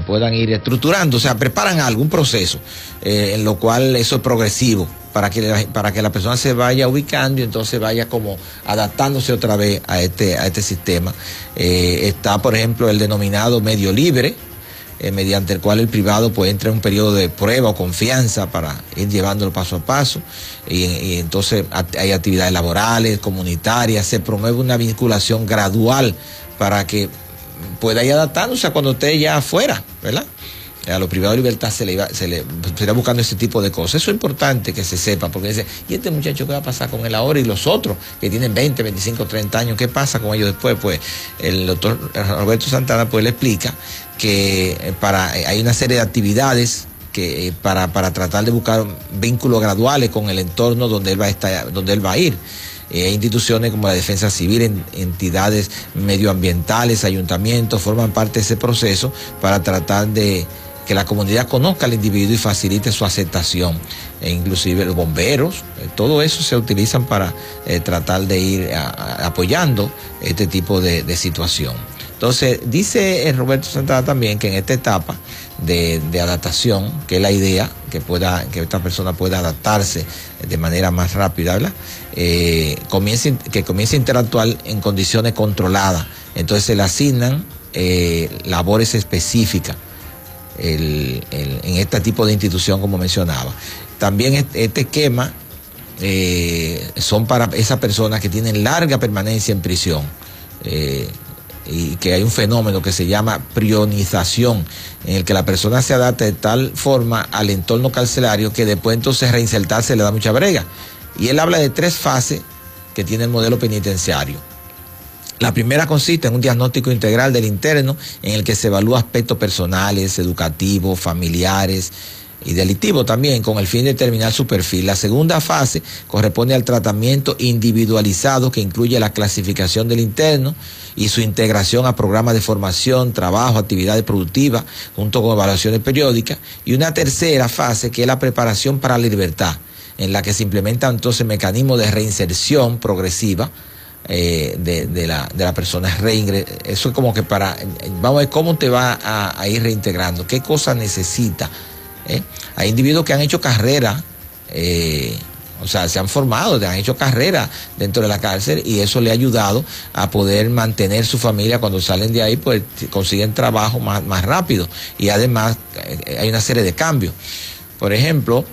puedan ir estructurando, o sea, preparan algún proceso, en lo cual eso es progresivo, para que la persona se vaya ubicando y entonces vaya como adaptándose otra vez a este sistema. Está, por ejemplo, el denominado medio libre, mediante el cual el privado puede entrar en un periodo de prueba o confianza para ir llevándolo paso a paso, y entonces hay actividades laborales, comunitarias, se promueve una vinculación gradual para que pueda ir adaptándose a cuando esté ya afuera, ¿verdad? A los privados de libertad se le irá buscando ese tipo de cosas. Eso es importante que se sepa, porque dice, ¿y este muchacho qué va a pasar con él ahora? Y los otros que tienen 20, 25, 30 años, ¿qué pasa con ellos después? Pues el doctor Roberto Santana pues le explica que hay una serie de actividades que para tratar de buscar vínculos graduales con el entorno donde él va a ir. Hay instituciones como la Defensa Civil, entidades medioambientales, ayuntamientos, forman parte de ese proceso para tratar de que la comunidad conozca al individuo y facilite su aceptación. Inclusive los bomberos, todo eso se utilizan para tratar de ir apoyando este tipo de situación. Entonces, dice Roberto Santana también que en esta etapa de adaptación, que es la idea, que esta persona pueda adaptarse de manera más rápida, ¿verdad? Que comience a interactuar en condiciones controladas. Entonces se le asignan labores específicas en este tipo de institución, como mencionaba. También este esquema son para esas personas que tienen larga permanencia en prisión, y que hay un fenómeno que se llama prionización, en el que la persona se adapta de tal forma al entorno carcelario que después entonces reinsertarse le da mucha brega. Y él habla de 3 fases que tiene el modelo penitenciario. La primera consiste en un diagnóstico integral del interno, en el que se evalúa aspectos personales, educativos, familiares y delictivos también, con el fin de determinar su perfil. La segunda fase corresponde al tratamiento individualizado, que incluye la clasificación del interno y su integración a programas de formación, trabajo, actividades productivas, junto con evaluaciones periódicas. Y una tercera fase, que es la preparación para la libertad, en la que se implementan entonces mecanismos de reinserción progresiva de la persona. Eso es como que vamos a ver cómo te va a ir reintegrando, qué cosas necesita. Hay individuos que han hecho carrera, o sea, se han formado, han hecho carrera dentro de la cárcel, y eso le ha ayudado a poder mantener su familia. Cuando salen de ahí, pues consiguen trabajo más rápido, y además hay una serie de cambios. Por ejemplo,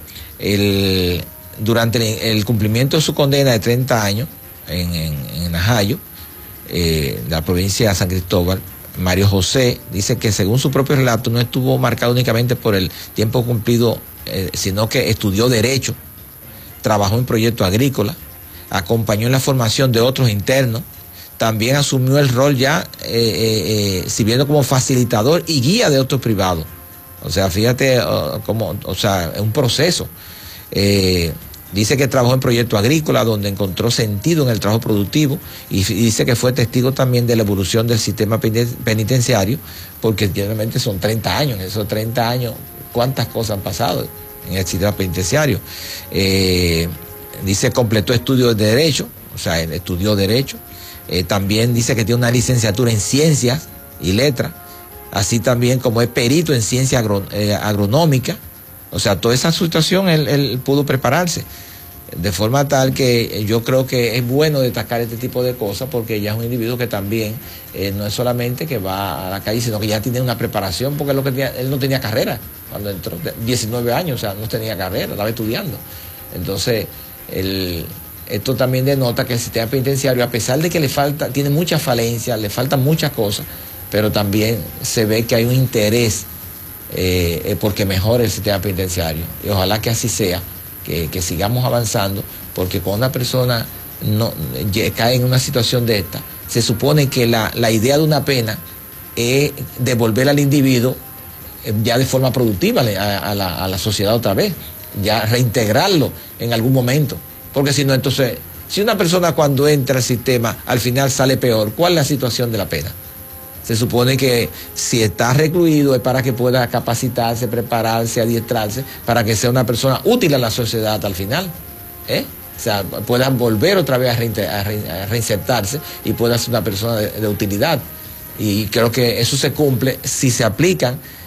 durante el cumplimiento de su condena de 30 años en Najayo, la provincia de San Cristóbal, Mario José dice que, según su propio relato, no estuvo marcado únicamente por el tiempo cumplido, sino que estudió Derecho, trabajó en proyectos agrícolas, acompañó en la formación de otros internos, también asumió el rol ya sirviendo como facilitador y guía de otros privados. O sea, fíjate es un proceso. Dice que trabajó en proyectos agrícolas, donde encontró sentido en el trabajo productivo, y dice que fue testigo también de la evolución del sistema penitenciario, porque generalmente son 30 años. En esos 30 años, ¿cuántas cosas han pasado en el sistema penitenciario? Dice completó estudios de Derecho, o sea, él estudió Derecho. También dice que tiene una licenciatura en Ciencias y Letras, así también como es perito en Ciencia Agronómica. O sea, toda esa situación él pudo prepararse, de forma tal que yo creo que es bueno destacar este tipo de cosas, porque ya es un individuo que también no es solamente que va a la calle, sino que ya tiene una preparación, porque él no tenía carrera cuando entró, 19 años, o sea, no tenía carrera, estaba estudiando. Entonces, esto también denota que el sistema penitenciario, a pesar de que tiene muchas falencias, le faltan muchas cosas, pero también se ve que hay un interés porque mejore el sistema penitenciario, y ojalá que así sea, que sigamos avanzando, porque cuando una persona cae en una situación de esta, se supone que la idea de una pena es devolver al individuo ya de forma productiva a la sociedad otra vez, ya reintegrarlo en algún momento, porque si no, entonces, si una persona cuando entra al sistema al final sale peor, ¿cuál es la situación de la pena? Se supone que si está recluido es para que pueda capacitarse, prepararse, adiestrarse, para que sea una persona útil a la sociedad al final. O sea, puedan volver otra vez a reinsertarse y pueda ser una persona de utilidad. Y creo que eso se cumple si se aplican